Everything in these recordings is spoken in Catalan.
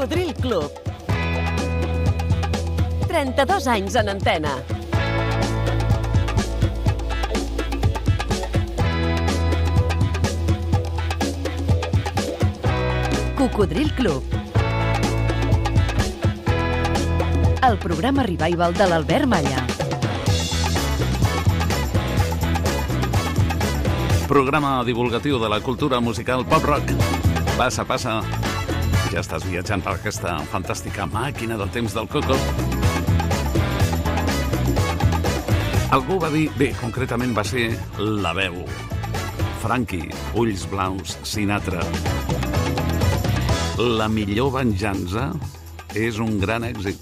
Cocodril Club. 32 anys en antena. Cocodril Club. El programa revival de l'Albert Malla. Programa divulgatiu de la cultura musical pop-rock. Passa, passa. Ja estàs viatjant per aquesta fantàstica màquina del temps del Coco. Algú va dir, bé, concretament va ser la veu. Frankie, ulls blaus, Sinatra. La millor venjança és un gran èxit.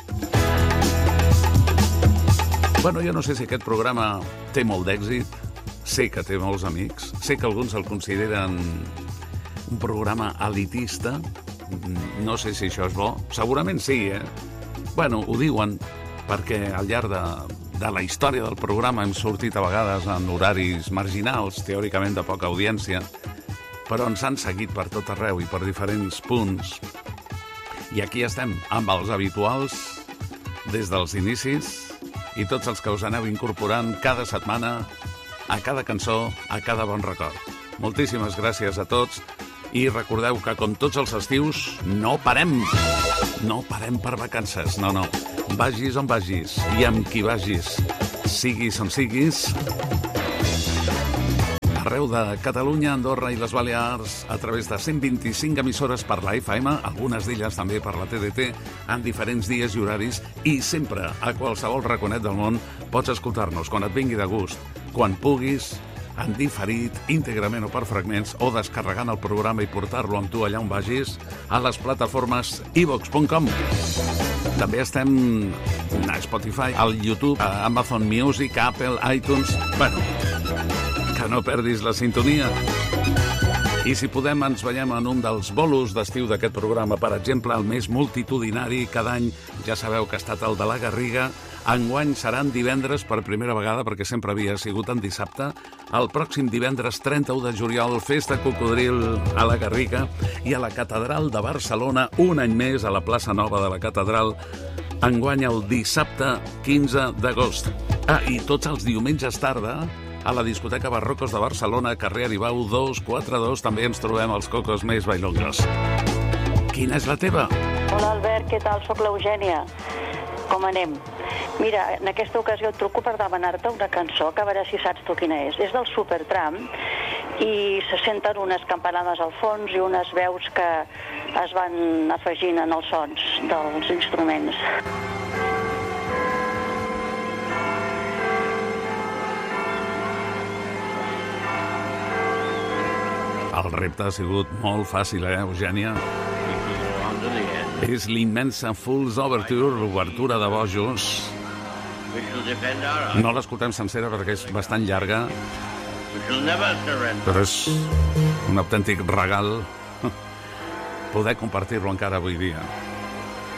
Bueno, jo no sé si aquest programa té molt d'èxit. Sé que té molts amics. Sé que alguns el consideren un programa elitista. No sé si això és bo. Segurament sí, Bueno, ho diuen perquè al llarg de la història del programa hem sortit a vegades en horaris marginals, teòricament de poca audiència, però ens han seguit per tot arreu i per diferents punts. I aquí estem, amb els habituals, des dels inicis, i tots els que us aneu incorporant cada setmana, a cada cançó, a cada bon record. Moltíssimes gràcies a tots. I recordeu que, com tots els estius, no parem. No parem per vacances, no. Vagis on vagis i amb qui vagis, siguis on siguis, arreu de Catalunya, Andorra i les Balears, a través de 125 emissores per la FM, algunes d'elles també per la TDT, en diferents dies i horaris, i sempre, a qualsevol raconet del món, pots escoltar-nos quan et vingui de gust, quan puguis, en diferit, íntegrament o per fragments, o descarregant el programa i portar-lo amb tu allà on vagis, a les plataformes iVox.com. També estem a Spotify, al YouTube, a Amazon Music, Apple, iTunes... Bueno, que no perdis la sintonia. I si podem, ens veiem en un dels bolos d'estiu d'aquest programa. Per exemple, el més multitudinari cada any, ja sabeu que ha estat el de la Garriga. Enguany seran divendres per primera vegada, perquè sempre havia sigut en dissabte. El pròxim divendres 31 de juliol, Festa Cocodril a la Garriga, i a la Catedral de Barcelona, un any més, a la plaça Nova de la Catedral, enguany el dissabte 15 d'agost. I tots els diumenges tarda, a la discoteca Barrocos de Barcelona, carrer Aribau 242, també ens trobem els cocos més bailongos. Quina és la teva? Hola, Albert, què tal? Soc l'Eugènia. Com anem? Mira, en aquesta ocasió et truco per demanar-te una cançó, que a veure si saps tu quina és. És del Supertramp i se senten unes campanades al fons i unes veus que es van afegint en els sons dels instruments. El repte ha sigut molt fàcil, Eugènia? És l'immensa Fool's Overture, l'obertura de bojos. No l'escoltem sencera perquè és bastant llarga, però és un autèntic regal poder compartir-lo encara avui dia.